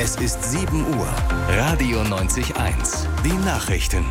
Es ist 7 Uhr. Radio 90.1. Die Nachrichten.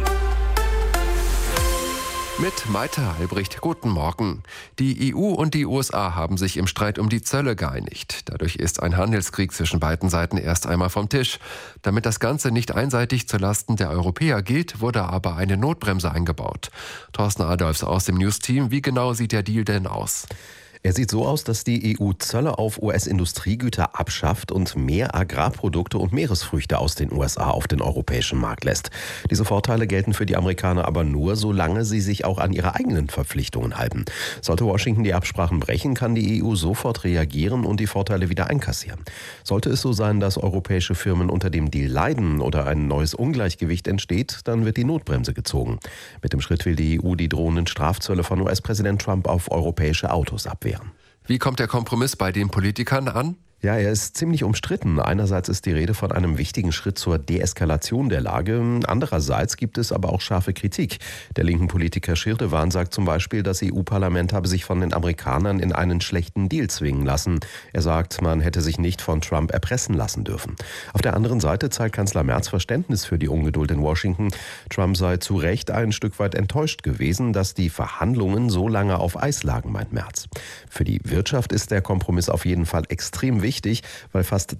Mit Maite Albrecht, guten Morgen. Die EU und die USA haben sich im Streit um die Zölle geeinigt. Dadurch ist ein Handelskrieg zwischen beiden Seiten erst einmal vom Tisch. Damit das Ganze nicht einseitig zulasten der Europäer geht, wurde aber eine Notbremse eingebaut. Thorsten Adolfs aus dem News-Team, wie genau sieht der Deal denn aus? Er sieht so aus, dass die EU Zölle auf US-Industriegüter abschafft und mehr Agrarprodukte und Meeresfrüchte aus den USA auf den europäischen Markt lässt. Diese Vorteile gelten für die Amerikaner aber nur, solange sie sich auch an ihre eigenen Verpflichtungen halten. Sollte Washington die Absprachen brechen, kann die EU sofort reagieren und die Vorteile wieder einkassieren. Sollte es so sein, dass europäische Firmen unter dem Deal leiden oder ein neues Ungleichgewicht entsteht, dann wird die Notbremse gezogen. Mit dem Schritt will die EU die drohenden Strafzölle von US-Präsident Trump auf europäische Autos abwehren. Wie kommt der Kompromiss bei den Politikern an? Ja, er ist ziemlich umstritten. Einerseits ist die Rede von einem wichtigen Schritt zur Deeskalation der Lage. Andererseits gibt es aber auch scharfe Kritik. Der linken Politiker Schirdewan sagt zum Beispiel, das EU-Parlament habe sich von den Amerikanern in einen schlechten Deal zwingen lassen. Er sagt, man hätte sich nicht von Trump erpressen lassen dürfen. Auf der anderen Seite zeigt Kanzler Merz Verständnis für die Ungeduld in Washington. Trump sei zu Recht ein Stück weit enttäuscht gewesen, dass die Verhandlungen so lange auf Eis lagen, meint Merz. Für die Wirtschaft ist der Kompromiss auf jeden Fall extrem wichtig, weil fast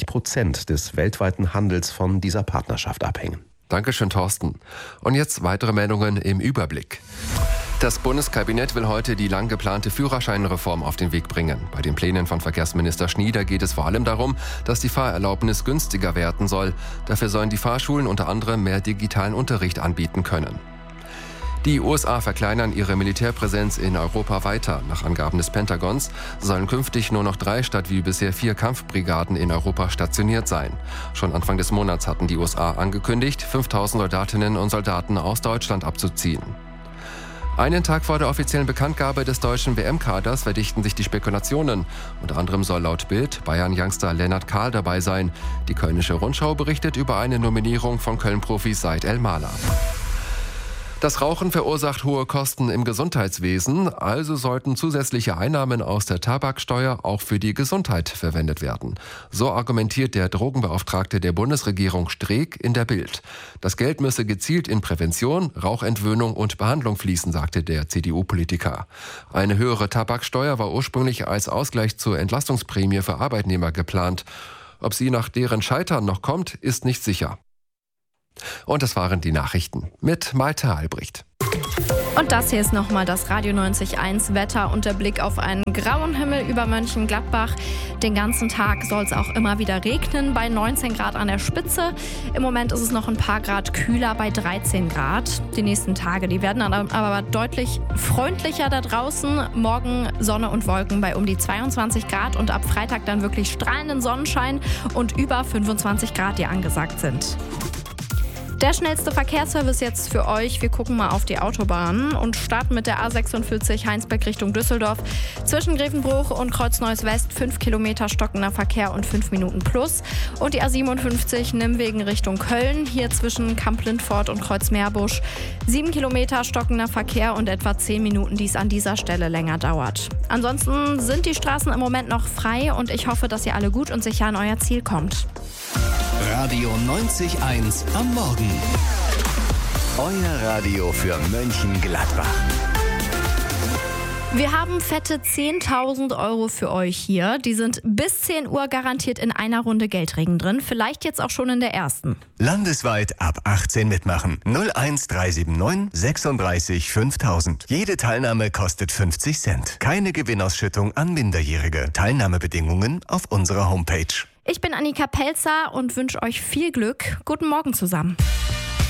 30% des weltweiten Handels von dieser Partnerschaft abhängen. Dankeschön, Thorsten. Und jetzt weitere Meldungen im Überblick. Das Bundeskabinett will heute die lang geplante Führerscheinreform auf den Weg bringen. Bei den Plänen von Verkehrsminister Schnieder geht es vor allem darum, dass die Fahrerlaubnis günstiger werden soll. Dafür sollen die Fahrschulen unter anderem mehr digitalen Unterricht anbieten können. Die USA verkleinern ihre Militärpräsenz in Europa weiter. Nach Angaben des Pentagons sollen künftig nur noch 3 statt wie bisher 4 Kampfbrigaden in Europa stationiert sein. Schon Anfang des Monats hatten die USA angekündigt, 5000 Soldatinnen und Soldaten aus Deutschland abzuziehen. Einen Tag vor der offiziellen Bekanntgabe des deutschen WM-Kaders verdichten sich die Spekulationen. Unter anderem soll laut Bild Bayern-Youngster Lennart Kahl dabei sein. Die Kölnische Rundschau berichtet über eine Nominierung von Köln-Profis Said El-Mala. Das Rauchen verursacht hohe Kosten im Gesundheitswesen, also sollten zusätzliche Einnahmen aus der Tabaksteuer auch für die Gesundheit verwendet werden. So argumentiert der Drogenbeauftragte der Bundesregierung Streeck in der Bild. Das Geld müsse gezielt in Prävention, Rauchentwöhnung und Behandlung fließen, sagte der CDU-Politiker. Eine höhere Tabaksteuer war ursprünglich als Ausgleich zur Entlastungsprämie für Arbeitnehmer geplant. Ob sie nach deren Scheitern noch kommt, ist nicht sicher. Und das waren die Nachrichten mit Maite Albrecht. Und das hier ist nochmal das Radio 90.1 Wetter und der Blick auf einen grauen Himmel über Mönchengladbach. Den ganzen Tag soll es auch immer wieder regnen, bei 19 Grad an der Spitze. Im Moment ist es noch ein paar Grad kühler, bei 13 Grad. Die nächsten Tage, die werden dann aber deutlich freundlicher da draußen. Morgen Sonne und Wolken bei um die 22 Grad und ab Freitag dann wirklich strahlenden Sonnenschein und über 25 Grad, die angesagt sind. Der schnellste Verkehrsservice jetzt für euch. Wir gucken mal auf die Autobahnen und starten mit der A46 Heinsberg Richtung Düsseldorf. Zwischen Grevenbruch und Kreuzneuss West 5 Kilometer stockender Verkehr und 5 Minuten plus. Und die A57 Nimwegen Richtung Köln. Hier zwischen Kamp-Lindfort und Kreuzmeerbusch 7 Kilometer stockender Verkehr und etwa 10 Minuten, die es an dieser Stelle länger dauert. Ansonsten sind die Straßen im Moment noch frei und ich hoffe, dass ihr alle gut und sicher an euer Ziel kommt. Radio 90.1 am Morgen. Euer Radio für Mönchengladbach. Wir haben fette 10.000 € für euch hier. Die sind bis 10 Uhr garantiert in einer Runde Geldregen drin. Vielleicht jetzt auch schon in der ersten. Landesweit ab 18 mitmachen. 01379 36 5000. Jede Teilnahme kostet 50 Cent. Keine Gewinnausschüttung an Minderjährige. Teilnahmebedingungen auf unserer Homepage. Ich bin Annika Pelzer und wünsche euch viel Glück. Guten Morgen zusammen.